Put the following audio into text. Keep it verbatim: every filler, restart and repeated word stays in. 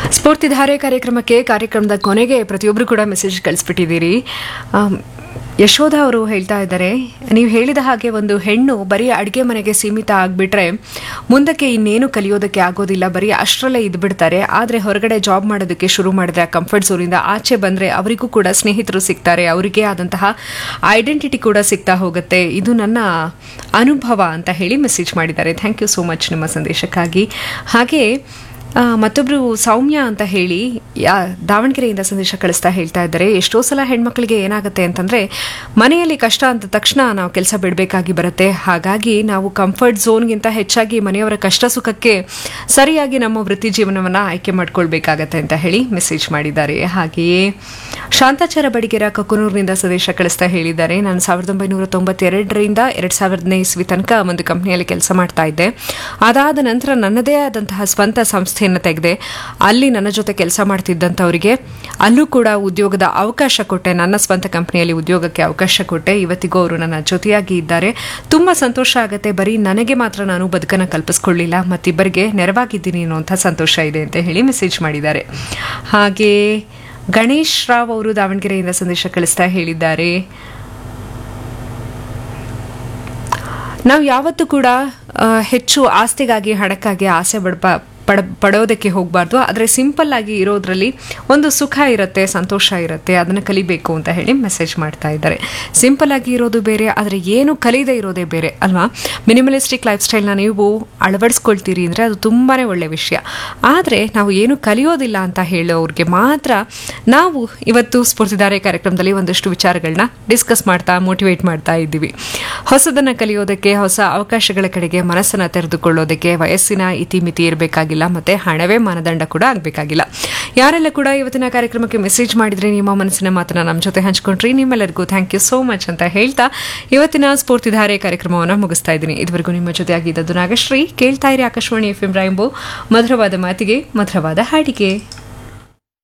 ಸ್ಫೂರ್ತಿಧಾರೆ ಕಾರ್ಯಕ್ರಮಕ್ಕೆ ಕಾರ್ಯಕ್ರಮದ ಕೊನೆಗೆ ಪ್ರತಿಯೊಬ್ಬರು ಕೂಡ ಮೆಸೇಜ್ ಕಳಿಸ್ಬಿಟ್ಟಿದ್ದೀರಿ. ಯಶೋಧ ಅವರು ಹೇಳ್ತಾ ಇದ್ದಾರೆ, ನೀವು ಹೇಳಿದ ಹಾಗೆ ಒಂದು ಹೆಣ್ಣು ಬರೀ ಅಡುಗೆ ಮನೆಗೆ ಸೀಮಿತ ಆಗಿಬಿಟ್ರೆ ಮುಂದಕ್ಕೆ ಇನ್ನೇನು ಕಲಿಯೋದಕ್ಕೆ ಆಗೋದಿಲ್ಲ, ಬರೀ ಅಷ್ಟರಲ್ಲೇ ಇದ್ಬಿಡ್ತಾರೆ. ಆದರೆ ಹೊರಗಡೆ ಜಾಬ್ ಮಾಡೋದಕ್ಕೆ ಶುರು ಮಾಡಿದ್ರೆ ಆ ಕಂಫರ್ಟ್ ಝೋನಿಂದ ಆಚೆ ಬಂದರೆ ಅವರಿಗೂ ಕೂಡ ಸ್ನೇಹಿತರು ಸಿಗ್ತಾರೆ, ಅವರಿಗೆ ಆದಂತಹ ಐಡೆಂಟಿಟಿ ಕೂಡ ಸಿಗ್ತಾ ಹೋಗುತ್ತೆ. ಇದು ನನ್ನ ಅನುಭವ ಅಂತ ಹೇಳಿ ಮೆಸೇಜ್ ಮಾಡಿದ್ದಾರೆ. ಥ್ಯಾಂಕ್ ಯು ಸೋ ಮಚ್ ನಿಮ್ಮ ಸಂದೇಶಕ್ಕಾಗಿ. ಹಾಗೆ ಮತ್ತೊಬ್ಬರು ಸೌಮ್ಯ ಅಂತ ಹೇಳಿ ಯಾ ದಾವಣಗೆರೆಯಿಂದ ಸಂದೇಶ ಕಳಿಸ್ತಾ ಹೇಳ್ತಾ ಇದ್ದಾರೆ, ಎಷ್ಟೋ ಸಲ ಹೆಣ್ಮಕ್ಳಿಗೆ ಏನಾಗುತ್ತೆ ಅಂತಂದರೆ ಮನೆಯಲ್ಲಿ ಕಷ್ಟ ಅಂತ ತಕ್ಷಣ ನಾವು ಕೆಲಸ ಬಿಡಬೇಕಾಗಿ ಬರುತ್ತೆ. ಹಾಗಾಗಿ ನಾವು ಕಂಫರ್ಟ್ ಝೋನ್ಗಿಂತ ಹೆಚ್ಚಾಗಿ ಮನೆಯವರ ಕಷ್ಟ ಸುಖಕ್ಕೆ ಸರಿಯಾಗಿ ನಮ್ಮ ವೃತ್ತಿ ಜೀವನವನ್ನು ಆಯ್ಕೆ ಮಾಡ್ಕೊಳ್ಬೇಕಾಗತ್ತೆ ಅಂತ ಹೇಳಿ ಮೆಸೇಜ್ ಮಾಡಿದ್ದಾರೆ. ಹಾಗೆಯೇ ಶಾಂತಾಚಾರ ಬಡಿಗೆರ ಕಕ್ಕನೂರಿನಿಂದ ಸಂದೇಶ ಕಳಿಸ್ತಾ ಹೇಳಿದ್ದಾರೆ, ನಾನು ಸಾವಿರದ ಒಂಬೈನೂರ ತೊಂಬತ್ತೆರಡರಿಂದ ಎರಡು ಸಾವಿರದನೇ ಇಸ್ವಿ ತನಕ ಒಂದು ಕಂಪ್ನಿಯಲ್ಲಿ ಕೆಲಸ ಮಾಡ್ತಾ ಇದ್ದೆ. ಅದಾದ ನಂತರ ನನ್ನದೇ ಆದಂತಹ ಸ್ವಂತ ಸಂಸ್ಥೆ ತೆಗೆದೆ. ಅಲ್ಲಿ ನನ್ನ ಜೊತೆ ಕೆಲಸ ಮಾಡ್ತಿದ್ದಂಥವರಿಗೆ ಅಲ್ಲೂ ಕೂಡ ಉದ್ಯೋಗದ ಅವಕಾಶ ಕೊಟ್ಟೆ, ನನ್ನ ಸ್ವಂತ ಕಂಪನಿಯಲ್ಲಿ ಉದ್ಯೋಗಕ್ಕೆ ಅವಕಾಶ ಕೊಟ್ಟೆ. ಇವತ್ತಿಗೂ ಅವರು ನನ್ನ ಜೊತೆಯಾಗಿ ಇದ್ದಾರೆ. ತುಂಬ ಸಂತೋಷ ಆಗುತ್ತೆ. ಬರೀ ನನಗೆ ಮಾತ್ರ ನಾನು ಬದುಕನ್ನು ಕಲ್ಪಿಸ್ಕೊಳ್ಳಿಲ್ಲ, ಮತ್ತಿಬ್ಬರಿಗೆ ನೆರವಾಗಿದ್ದೀನಿ ಅನ್ನುವಂಥ ಸಂತೋಷ ಇದೆ ಅಂತ ಹೇಳಿ ಮೆಸೇಜ್ ಮಾಡಿದ್ದಾರೆ. ಹಾಗೆ ಗಣೇಶ್ ರಾವ್ ಅವರು ದಾವಣಗೆರೆಯಿಂದ ಸಂದೇಶ ಕಳಿಸ್ತಾ ಹೇಳಿದ್ದಾರೆ, ನಾವು ಯಾವತ್ತೂ ಕೂಡ ಹೆಚ್ಚು ಆಸ್ತಿಗಾಗಿ ಹಣಕ್ಕಾಗಿ ಆಸೆ ಪಡ್ಬ ಪಡ ಪಡೋದಕ್ಕೆ ಹೋಗಬಾರ್ದು. ಆದರೆ ಸಿಂಪಲ್ ಆಗಿ ಇರೋದ್ರಲ್ಲಿ ಒಂದು ಸುಖ ಇರುತ್ತೆ, ಸಂತೋಷ ಇರುತ್ತೆ, ಅದನ್ನು ಕಲಿಬೇಕು ಅಂತ ಹೇಳಿ ಮೆಸೇಜ್ ಮಾಡ್ತಾ ಇದ್ದಾರೆ. ಸಿಂಪಲ್ ಆಗಿ ಇರೋದು ಬೇರೆ, ಆದರೆ ಏನು ಕಲಿಯದೇ ಇರೋದೇ ಬೇರೆ ಅಲ್ವಾ. ಮಿನಿಮಲಿಸ್ಟಿಕ್ ಲೈಫ್ ಸ್ಟೈಲ್ನ ನೀವು ಅಳವಡಿಸ್ಕೊಳ್ತೀರಿ ಅಂದರೆ ಅದು ತುಂಬಾ ಒಳ್ಳೆಯ ವಿಷಯ. ಆದರೆ ನಾವು ಏನು ಕಲಿಯೋದಿಲ್ಲ ಅಂತ ಹೇಳೋರಿಗೆ ಮಾತ್ರ ನಾವು ಇವತ್ತು ಸ್ಫೂರ್ತಿಧಾರೆ ಕಾರ್ಯಕ್ರಮದಲ್ಲಿ ಒಂದಷ್ಟು ವಿಚಾರಗಳನ್ನ ಡಿಸ್ಕಸ್ ಮಾಡ್ತಾ ಮೋಟಿವೇಟ್ ಮಾಡ್ತಾ ಇದ್ದೀವಿ. ಹೊಸದನ್ನು ಕಲಿಯೋದಕ್ಕೆ, ಹೊಸ ಅವಕಾಶಗಳ ಕಡೆಗೆ ಮನಸ್ಸನ್ನು ತೆರೆದುಕೊಳ್ಳೋದಕ್ಕೆ ವಯಸ್ಸಿನ ಇತಿಮಿತಿ ಇರಬೇಕಾಗಿಲ್ಲ, ಮತ್ತೆ ಹಣವೇ ಮಾನದಂಡ ಕೂಡ ಆಗಬೇಕಾಗಿಲ್ಲ. ಯಾರೆಲ್ಲ ಕೂಡ ಇವತ್ತಿನ ಕಾರ್ಯಕ್ರಮಕ್ಕೆ ಮೆಸೇಜ್ ಮಾಡಿದ್ರೆ, ನಿಮ್ಮ ಮನಸ್ಸಿನ ಮಾತನ್ನ ನಮ್ಮ ಜೊತೆ ಹಂಚ್ಕೊಂಡ್ರಿ, ನಿಮ್ಮೆಲ್ಲರಿಗೂ ಥ್ಯಾಂಕ್ ಯು ಸೋ ಮಚ್ ಅಂತ ಹೇಳ್ತಾ ಇವತ್ತಿನ ಸ್ಫೂರ್ತಿಧಾರೆ ಕಾರ್ಯಕ್ರಮವನ್ನು ಮುಗಿಸ್ತಾ ಇದ್ದೀನಿ. ಇದುವರೆಗೂ ನಿಮ್ಮ ಜೊತೆ ಆಗಿದ್ದದ್ದು ನಾಗಶ್ರೀ. ಕೇಳ್ತಾ ಇರಿ ಆಕಾಶವಾಣಿ ಎಫ್ ಎಂ ರೈಂಬೋ, ಮಧುರವಾದ ಮಾತಿಗೆ ಮಧುರವಾದ ಹಾಡಿಗೆ.